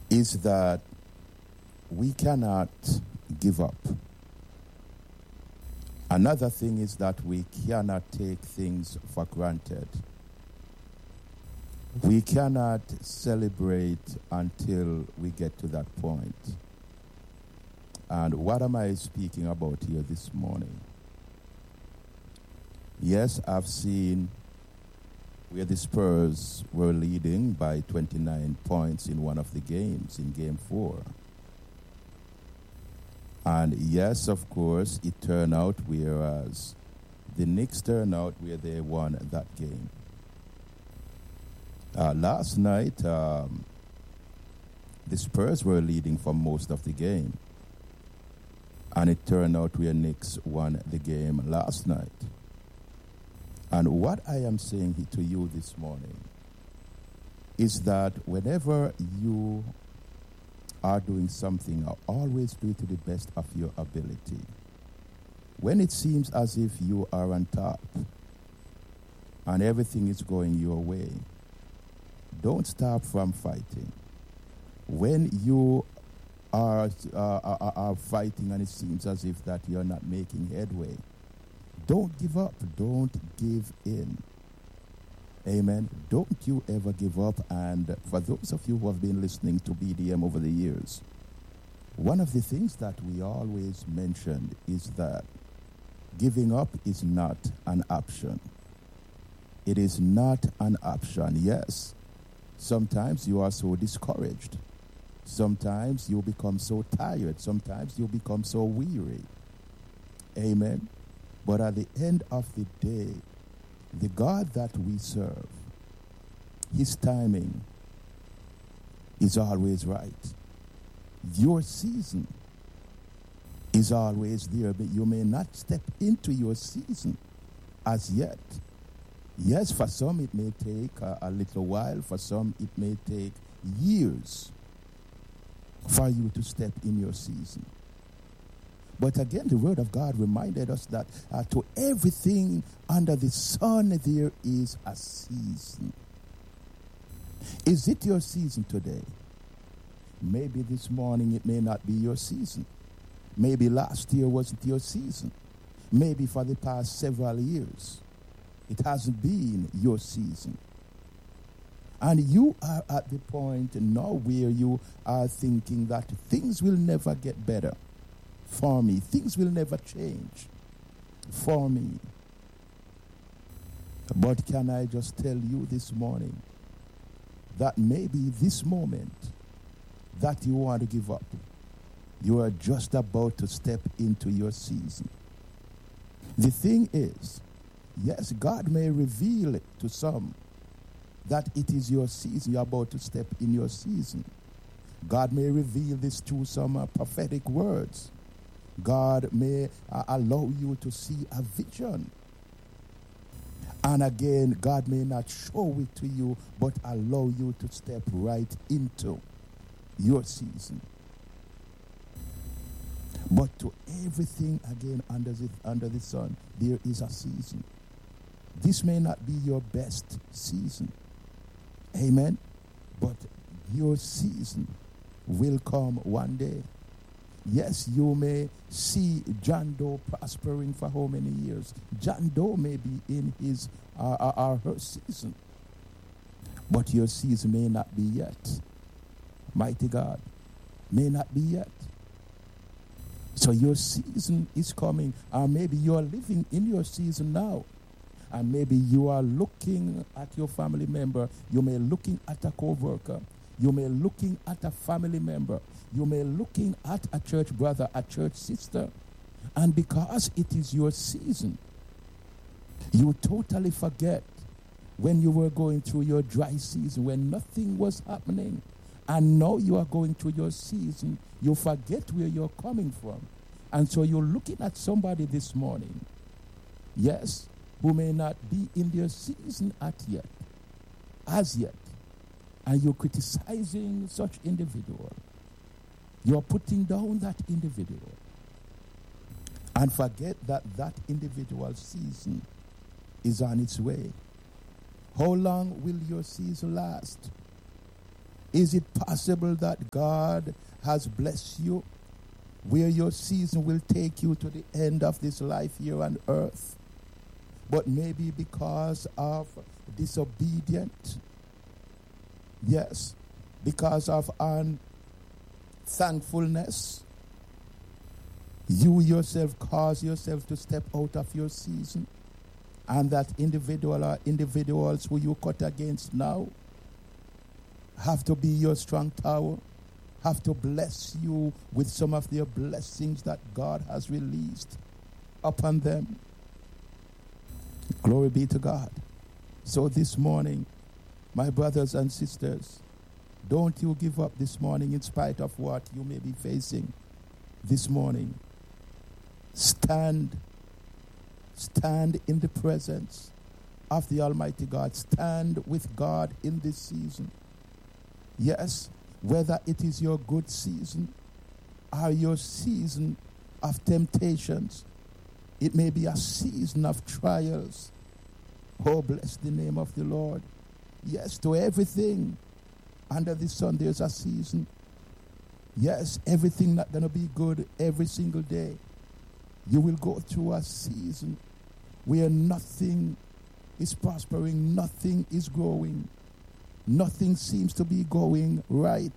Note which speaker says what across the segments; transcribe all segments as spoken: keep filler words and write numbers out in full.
Speaker 1: is that we cannot give up. Another thing is that we cannot take things for granted. We cannot celebrate until we get to that point. And what am I speaking about here this morning? Yes, I've seen where the Spurs were leading by twenty-nine points in one of the games, in game four. And yes, of course, it turned out whereas the Knicks turned out where they won that game. Uh, last night, um, the Spurs were leading for most of the game. And it turned out where Knicks won the game last night. And what I am saying to you this morning is that whenever you are doing something, always do it to the best of your ability. When it seems as if you are on top and everything is going your way, don't stop from fighting. When you are, uh, are, are fighting and it seems as if that you're not making headway, don't give up. Don't give in. Amen. Don't you ever give up. And for those of you who have been listening to B D M over the years, one of the things that we always mentioned is that giving up is not an option. It is not an option. Yes, sometimes you are so discouraged. Sometimes you become so tired. Sometimes you become so weary. Amen. But at the end of the day, the God that we serve, his timing is always right. Your season is always there, but you may not step into your season as yet. Yes, for some it may take a, a little while. For some it may take years for you to step in your season. But again, the Word of God reminded us that uh, to everything under the sun there is a season. Is it your season today? Maybe this morning it may not be your season. Maybe last year wasn't your season. Maybe for the past several years it hasn't been your season. And you are at the point now where you are thinking that things will never get better. For me, things will never change for me. But can I just tell you this morning that maybe this moment that you want to give up, you are just about to step into your season. The thing is, yes, God may reveal it to some that it is your season, you're about to step in your season. God may reveal this through some uh, prophetic words. God may uh, allow you to see a vision. And again, God may not show it to you, but allow you to step right into your season. But to everything, again, under the, under the sun, there is a season. This may not be your best season. Amen? But your season will come one day. Yes, you may see John Doe prospering for how many years. John Doe may be in his uh, uh, uh, her season. But your season may not be yet. Mighty God, may not be yet. So your season is coming. Or maybe you are living in your season now. And maybe you are looking at your family member. You may looking at a co-worker. You may looking at a family member. You may looking at a church brother, a church sister. And because it is your season, you totally forget when you were going through your dry season, when nothing was happening. And now you are going through your season. You forget where you're coming from. And so you're looking at somebody this morning, yes, who may not be in their season at yet, as yet. And you're criticizing such individual. You're putting down that individual. And forget that that individual season is on its way. How long will your season last? Is it possible that God has blessed you where your season will take you to the end of this life here on earth? But maybe because of disobedience, yes, because of unthankfulness, you yourself cause yourself to step out of your season, and that individual or individuals who you cut against now have to be your strong tower, have to bless you with some of their blessings that God has released upon them. Glory be to God. So this morning, my brothers and sisters, don't you give up this morning in spite of what you may be facing this morning. Stand. Stand in the presence of the Almighty God. Stand with God in this season. Yes, whether it is your good season or your season of temptations, it may be a season of trials. Oh, bless the name of the Lord. Yes, to everything under the sun there's a season. Yes, everything not going to be good every single day. You will go through a season where nothing is prospering, nothing is growing, nothing seems to be going right.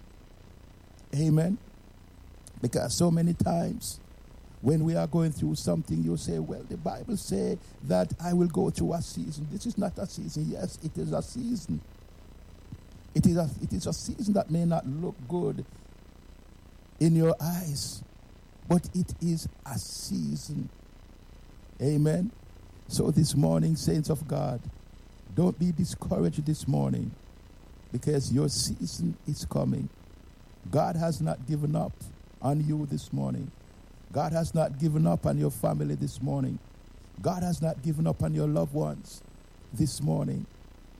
Speaker 1: Amen. Because so many times when we are going through something, you say, well, the Bible says that I will go through a season. This is not a season. Yes, it is a season. It is a, it is a season that may not look good in your eyes, but it is a season. Amen. So this morning, saints of God, don't be discouraged this morning, because your season is coming. God has not given up on you this morning. God has not given up on your family this morning. God has not given up on your loved ones this morning.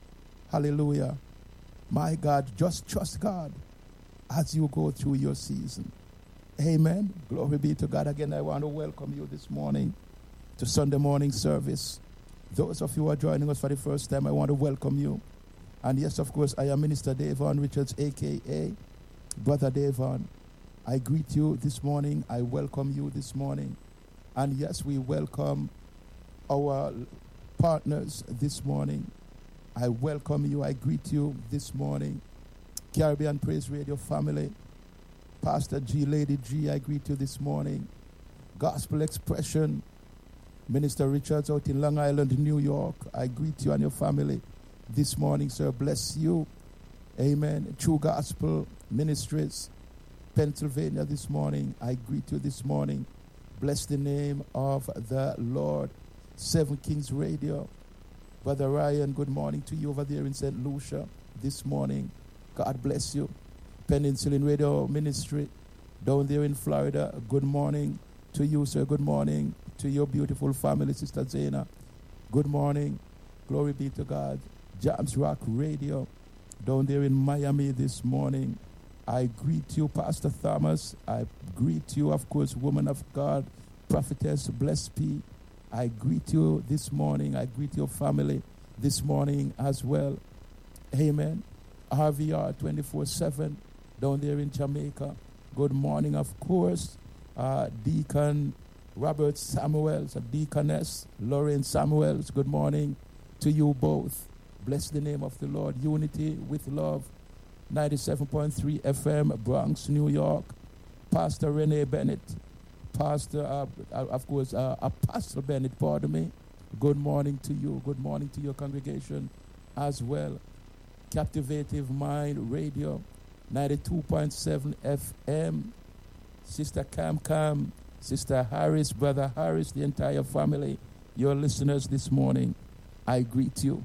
Speaker 1: Hallelujah. My God, just trust God as you go through your season. Amen. Glory be to God. Again, I want to welcome you this morning to Sunday morning service. Those of you who are joining us for the first time, I want to welcome you. And yes, of course, I am Minister Davon Richards, a k a. Brother Davon. I greet you this morning. I welcome you this morning. And yes, we welcome our partners this morning. I welcome you. I greet you this morning. Caribbean Praise Radio family. Pastor G, Lady G, I greet you this morning. Gospel Expression. Minister Richards out in Long Island, New York. I greet you and your family this morning, sir. Bless you. Amen. True Gospel Ministries, Pennsylvania this morning. I greet you this morning. Bless the name of the Lord. Seven Kings Radio. Brother Ryan, good morning to you over there in Saint Lucia this morning. God bless you. Peninsula Radio Ministry down there in Florida. Good morning to you, sir. Good morning to your beautiful family, Sister Zena. Good morning. Glory be to God. James Rock Radio down there in Miami this morning. I greet you, Pastor Thomas. I greet you, of course, woman of God, Prophetess Bless P. I greet you this morning. I greet your family this morning as well. Amen. R V R twenty-four seven down there in Jamaica. Good morning, of course. Uh, Deacon Robert Samuels, a Deaconess Lauren Samuels. Good morning to you both. Bless the name of the Lord. Unity with Love. ninety-seven point three F M, Bronx, New York. Pastor Renee Bennett. Pastor, uh, of course, uh, Apostle Bennett, pardon me. Good morning to you. Good morning to your congregation as well. Captivative Mind Radio, ninety-two point seven F M. Sister Cam Cam, Sister Harris, Brother Harris, the entire family, your listeners this morning, I greet you.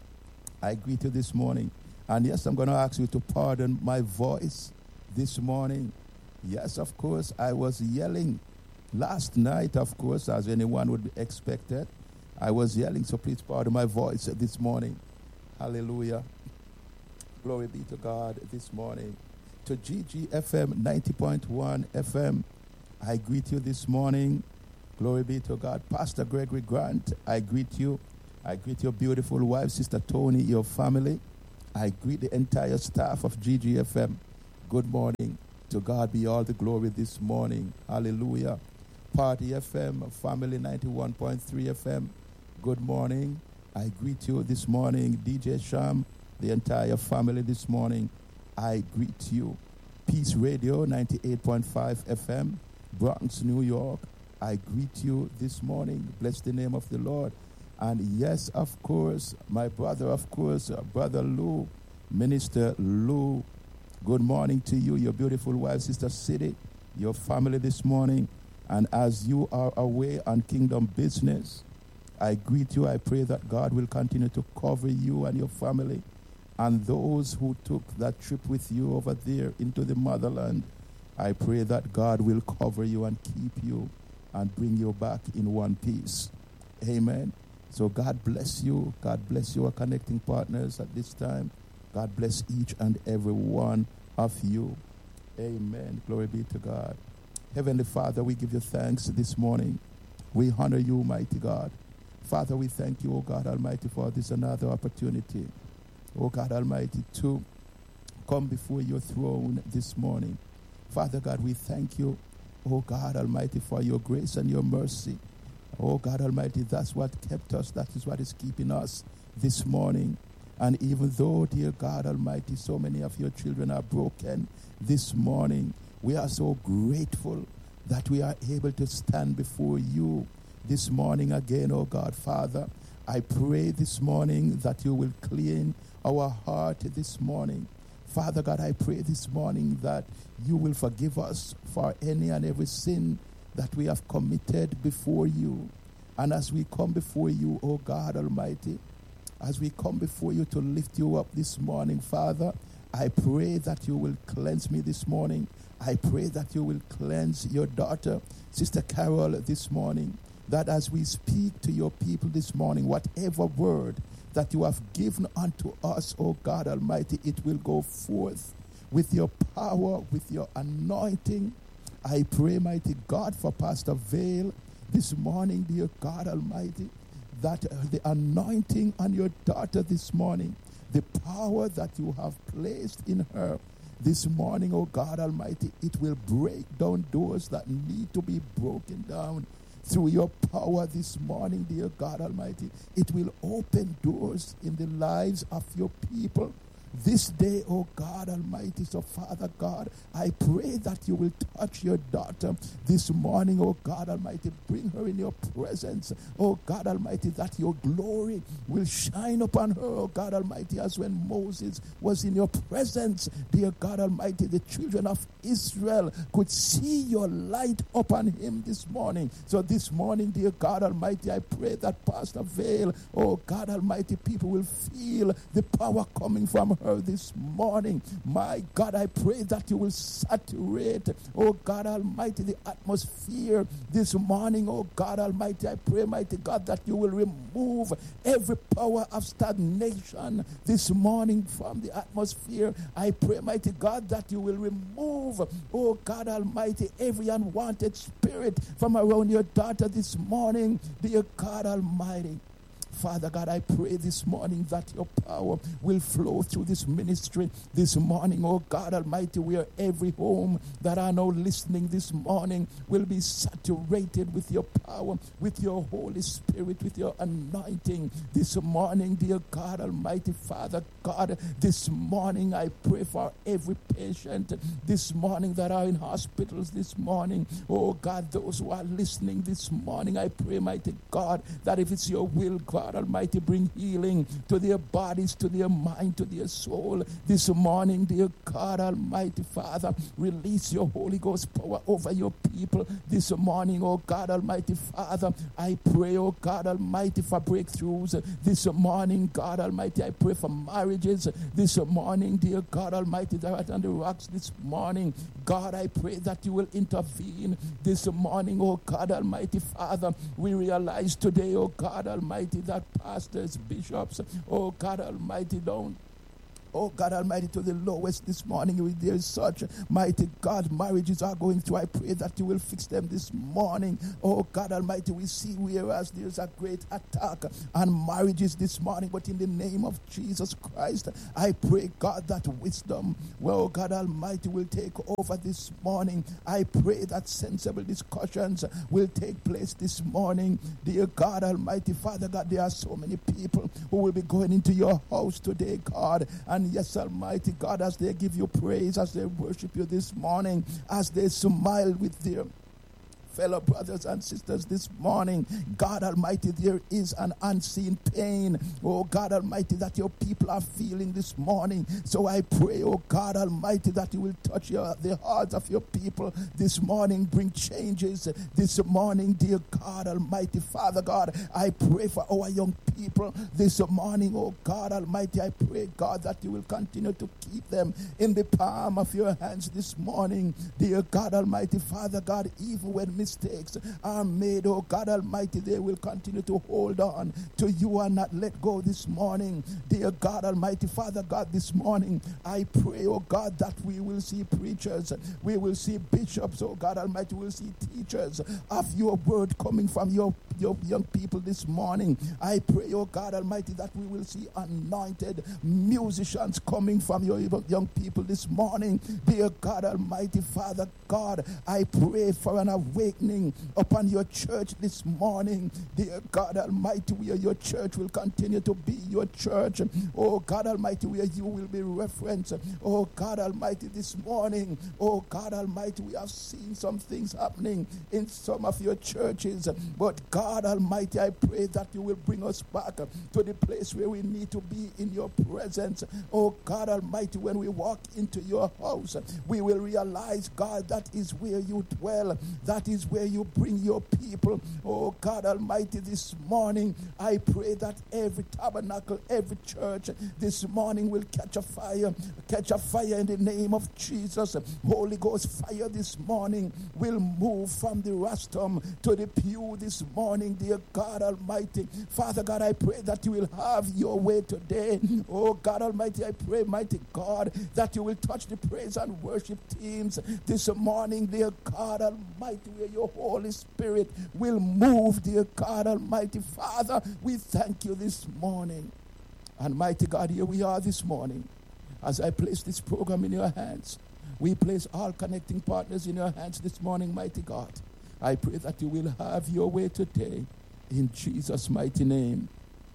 Speaker 1: I greet you this morning. And yes, I'm going to ask you to pardon my voice this morning. Yes, of course, I was yelling last night, of course, as anyone would expect it. I was yelling, so please pardon my voice this morning. Hallelujah. Glory be to God this morning. To G G F M ninety point one F M, I greet you this morning. Glory be to God. Pastor Gregory Grant, I greet you. I greet your beautiful wife, Sister Tony, your family I greet the entire staff of G G F M. Good morning. To God be all the glory this morning. Hallelujah. Party F M, Family ninety-one point three F M. Good morning. I greet you this morning. D J Sham, the entire family this morning. I greet you. Peace Radio ninety-eight point five F M, Bronx, New York. I greet you this morning. Bless the name of the Lord. And yes, of course, my brother, of course, uh, Brother Lou, Minister Lou. Good morning to you, your beautiful wife, Sister City, your family this morning. And as you are away on kingdom business, I greet you. I pray that God will continue to cover you and your family and those who took that trip with you over there into the motherland. I pray that God will cover you and keep you and bring you back in one piece. Amen. So God bless you. God bless your connecting partners at this time. God bless each and every one of you. Amen. Glory be to God. Heavenly Father, we give you thanks this morning. We honor you, mighty God. Father, we thank you, O God Almighty, for this another opportunity, O God Almighty, to come before your throne this morning. Father God, we thank you, O God Almighty, for your grace and your mercy. Oh God Almighty, that's what kept us. That is what is keeping us this morning. And even though, dear God Almighty, so many of your children are broken this morning, we are so grateful that we are able to stand before you this morning again, oh God. Father, I pray this morning that you will clean our heart this morning. Father God, I pray this morning that you will forgive us for any and every sin that we have committed before you. And as we come before you, oh God Almighty, as we come before you to lift you up this morning, Father, I pray that you will cleanse me this morning. I pray that you will cleanse your daughter, Sister Carol, this morning, that as we speak to your people this morning, whatever word that you have given unto us, oh God Almighty, it will go forth with your power, with your anointing. I pray, mighty God, for Pastor Vale this morning, dear God Almighty, that uh, the anointing on your daughter this morning, the power that you have placed in her this morning, oh God Almighty, it will break down doors that need to be broken down through your power this morning, dear God Almighty. It will open doors in the lives of your people this day, oh God Almighty. So, Father God, I pray that you will touch your daughter this morning, oh God Almighty. Bring her in your presence, oh God Almighty, that your glory will shine upon her, oh God Almighty, as when Moses was in your presence, dear God Almighty. The children of Israel could see your light upon him this morning. So this morning, dear God Almighty, I pray that Pastor Vale, oh God Almighty, people will feel the power coming from her this morning. My God, I pray that you will saturate, oh God Almighty, the atmosphere this morning, oh God Almighty. I pray, mighty God, that you will remove every power of stagnation this morning from the atmosphere. I pray, mighty God, that you will remove, oh God Almighty, every unwanted spirit from around your daughter this morning, dear God Almighty. Father God, I pray this morning that your power will flow through this ministry this morning, oh God Almighty, where every home that are now listening this morning will be saturated with your power, with your Holy Spirit, with your anointing this morning, dear God Almighty. Father God, this morning I pray for every patient this morning that are in hospitals this morning. Oh God, those who are listening this morning, I pray, mighty God, that if it's your will, God Almighty, bring healing to their bodies, to their mind, to their soul this morning, dear God Almighty. Father, release your Holy Ghost power over your people this morning, oh God Almighty. Father, I pray, oh God Almighty, for breakthroughs this morning, God Almighty. I pray for marriages this morning, dear God Almighty, that are on the rocks this morning. God, I pray that you will intervene this morning, oh God Almighty. Father, we realize today, oh God Almighty, that pastors, bishops, oh God Almighty, don't oh God Almighty, to the lowest this morning. There is such, mighty God, marriages are going through. I pray that you will fix them this morning. Oh God Almighty, we see whereas there's a great attack on marriages this morning, but in the name of Jesus Christ, I pray, God, that wisdom, well, God Almighty, will take over this morning. I pray that sensible discussions will take place this morning. Dear God Almighty, Father God, there are so many people who will be going into your house today, God. And yes, Almighty God, as they give you praise, as they worship you this morning, as they smile with their fellow brothers and sisters this morning, God Almighty, there is an unseen pain, oh God Almighty, that your people are feeling this morning. So I pray, oh God Almighty, that you will touch your, the hearts of your people this morning, bring changes this morning, dear God Almighty. Father God, I pray for our young people this morning, oh God Almighty. I pray, God, that you will continue to keep them in the palm of your hands this morning, dear God Almighty. Father God, even when mistakes are made, oh God Almighty, they will continue to hold on to you and not let go this morning. Dear God Almighty, Father God, this morning I pray, oh God, that we will see preachers, we will see bishops, oh God Almighty, we will see teachers of your word coming from your, your young people this morning. I pray, oh God Almighty, that we will see anointed musicians coming from your young people this morning. Dear God Almighty, Father God, I pray for an awakening upon your church this morning. Dear God Almighty, where your church will continue to be your church. Oh God Almighty, where you will be referenced. Oh God Almighty, this morning, oh God Almighty, we have seen some things happening in some of your churches. But God Almighty, I pray that you will bring us back to the place where we need to be in your presence. Oh God Almighty, when we walk into your house, we will realize, God, that is where you dwell. That is where you bring your people. Oh God Almighty, this morning I pray that every tabernacle, every church this morning will catch a fire, catch a fire in the name of Jesus. Holy Ghost fire this morning will move from the rostrum to the pew this morning, dear God Almighty. Father God, I pray that you will have your way today. Oh God Almighty, I pray, mighty God, that you will touch the praise and worship teams this morning, dear God Almighty, where your Holy Spirit will move, dear God Almighty. Father, we thank you this morning. And mighty God, here we are this morning. As I place this program in your hands, we place all connecting partners in your hands this morning, mighty God. I pray that you will have your way today. In Jesus' mighty name,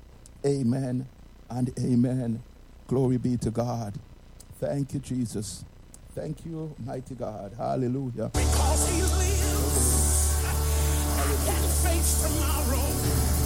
Speaker 1: amen and amen. Glory be to God. Thank you, Jesus. Thank you, mighty God. Hallelujah.
Speaker 2: Because he lives, that face tomorrow.